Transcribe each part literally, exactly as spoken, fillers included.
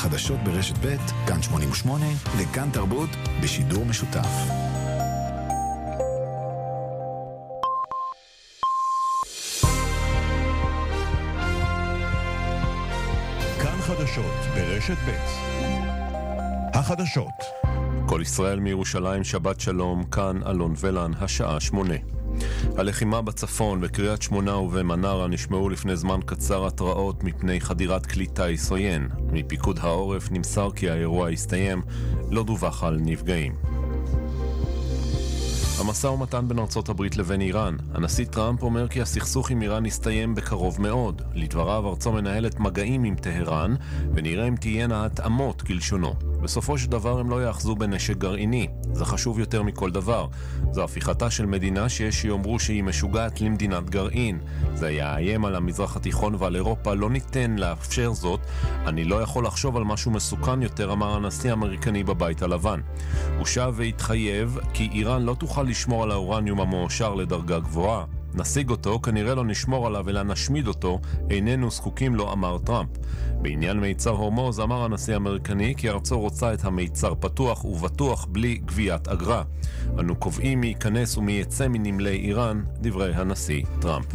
החדשות ברשת ב', כאן שמונים ושמונה וכאן תרבות בשידור משותף. כאן חדשות ברשת ב'. החדשות. כל ישראל מירושלים, שבת שלום, כאן אלון ולן, השעה שמונה. הלחימה בצפון, בקריית שמונה ובמנרה נשמעו לפני זמן קצר התראות מפני חדירת כלי טיס עוין. מפיקוד העורף נמסר כי האירוע הסתיים, לא דווח על נפגעים. המשא ומתן בין ארצות הברית לבין איראן. הנשיא טראמפ אומר כי הסכסוך עם איראן יסתיים בקרוב מאוד. לדבריו ארצו מנהלת מגעים עם טהרן, ונראה אם תהיינה התאמות כלשונו. בסופו של דבר הם לא יאחזו בנשק גרעיני. זה חשוב יותר מכל דבר. זו הפיכתה של מדינה שיש שיאמרו שהיא משוגעת למדינת גרעין. זה יאיים על המזרח התיכון ועל אירופה, לא ניתן לאפשר זאת. אני לא יכול לחשוב על משהו מסוכן יותר, אמר הנשיא האמריקני בבית הלבן. הוא שב והתחייב כי איראן לא תוכל לשמור על האורניום המועשר לדרגה גבוהה. נשיג אותו, כנראה לא נשמור עליו אלא נשמיד אותו, איננו זקוקים לו, אמר טראמפ. בעניין מיצר הורמוז אמר הנשיא האמריקני כי ארצו רוצה את המיצר פתוח ובטוח בלי גביית אגרה. אנו קובעים מי ייכנס ומי יצא מנמלי איראן, דברי הנשיא טראמפ.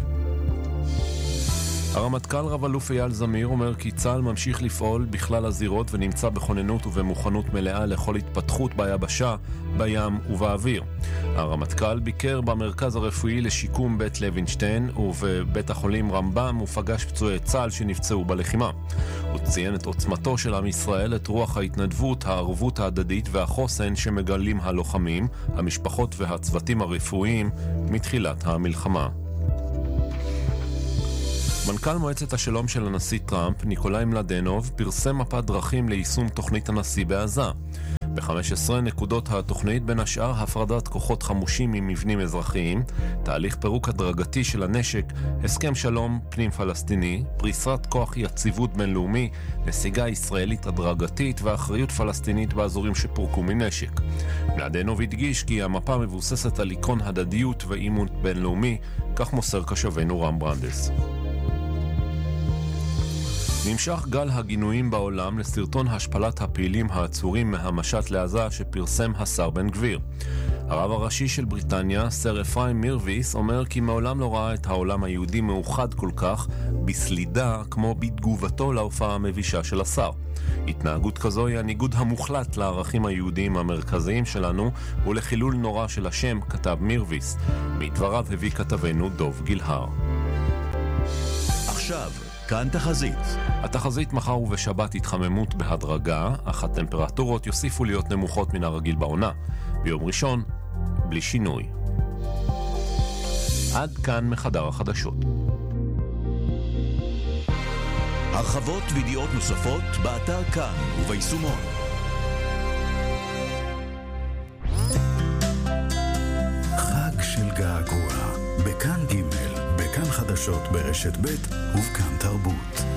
הרמטכ"ל רב אלוף אייל זמיר אומר כי צה"ל ממשיך לפעול בכלל הזירות ונמצא בכוננות ובמוכנות מלאה לכל התפתחות ביבשה, בים ובאוויר. הרמטכ"ל ביקר במרכז הרפואי לשיקום בית לוינשטיין ובבית החולים רמב"ם ופגש פצועי צה"ל שנפצעו בלחימה. הוא ציין את עוצמתו של עם ישראל, את רוח ההתנדבות, הערבות ההדדית והחוסן שמגלים הלוחמים, המשפחות והצוותים הרפואיים מתחילת המלחמה. מנכ"ל מועצת השלום של הנשיא טראמפ, ניקולאי מלדנוב, פרסם מפת דרכים ליישום תוכנית הנשיא בעזה. ב-חמש עשרה נקודות התוכנית, בין השאר הפרדת כוחות חמושים ממבנים אזרחיים, תהליך פירוק הדרגתי של הנשק, הסכם שלום פנים פלסטיני, פריסת כוח יציבות בינלאומי, נסיגה ישראלית הדרגתית ואחריות פלסטינית באזורים שפורקו מנשק. מלדנוב הדגיש כי המפה מבוססת על עיקרון הדדיות ואימון בינלאומי, כך מוסר קשבנו רם ברנדס. נמשך גל הגינויים בעולם לסרטון השפלת הפעילים העצורים מהמשט לעזה שפרסם השר בן גביר. הרב הראשי של בריטניה, סר אפרים מירוויס, אומר כי מעולם לא ראה את העולם היהודי מאוחד כל כך בסלידה כמו בתגובתו להופעה המבישה של השר. התנהגות כזו היא הניגוד המוחלט לערכים היהודיים המרכזיים שלנו ולחילול נורא של השם, כתב מירוויס. מדבריו הביא כתבנו דוב גילהר. עכשיו כאן תחזית. התחזית מחר ובשבת התחממות בהדרגה, אך הטמפרטורות יוסיפו להיות נמוכות מן הרגיל בעונה. ביום ראשון, בלי שינוי. עד כאן מחדר החדשות. הרחבות וידיעות נוספות באתר כאן וביישומון. חג של געגוע, בכאן ג', בכאן חדשות ברשת ב' ובכאן תרבות.